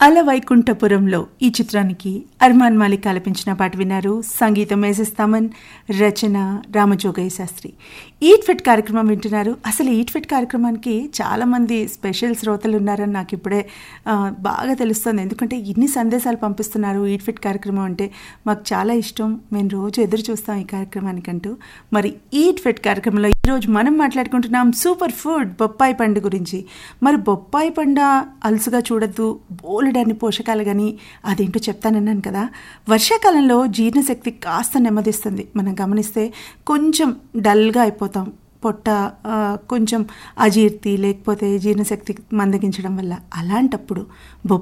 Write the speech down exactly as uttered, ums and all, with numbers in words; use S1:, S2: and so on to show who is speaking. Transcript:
S1: అల వైకుంఠపురంలో ఈ చిత్రానికి అర్మాన్ మాలిక్ ఆలపించిన పాట విన్నారు. సంగీతం ఎస్ఎస్ తమన్, రచన రామజోగయ్య శాస్త్రి. ఈట్ ఫిట్ కార్యక్రమం వింటున్నారు. అసలు ఈట్ ఫిట్ కార్యక్రమానికి చాలామంది స్పెషల్ శ్రోతలు ఉన్నారని నాకు ఇప్పుడే ఆ, బాగా తెలుస్తుంది. ఎందుకంటే ఇన్ని సందేశాలు పంపిస్తున్నారు. ఈట్ ఫిట్ కార్యక్రమం అంటే మాకు చాలా ఇష్టం, మేము రోజు ఎదురు చూస్తాం ఈ కార్యక్రమానికంటూ. మరి ఈట్ ఫిట్ కార్యక్రమంలో ఈరోజు మనం మాట్లాడుకుంటున్నాం సూపర్ ఫుడ్ బొప్పాయి పండు గురించి. మరి బొప్పాయి పండు అలుసుగా చూడద్దు, బోలెడన్ని పోషకాలు కానీ అదేంటో చెప్తానన్నాను కదా. వర్షాకాలంలో జీర్ణశక్తి కాస్త నెమ్మదిస్తుంది. మనం గమనిస్తే కొంచెం డల్గా అయిపోతాం, పొట్ట ఆ, కొంచెం అజీర్తి లేకపోతే జీర్ణశక్తి మందగించడం వల్ల. అలాంటప్పుడు బొప్పాయి